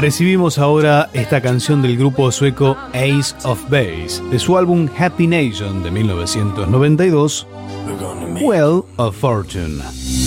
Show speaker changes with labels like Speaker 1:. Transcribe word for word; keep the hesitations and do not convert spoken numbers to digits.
Speaker 1: Recibimos ahora esta canción del grupo sueco Ace of Base, de su álbum Happy Nation de mil novecientos noventa y dos, Wheel of Fortune.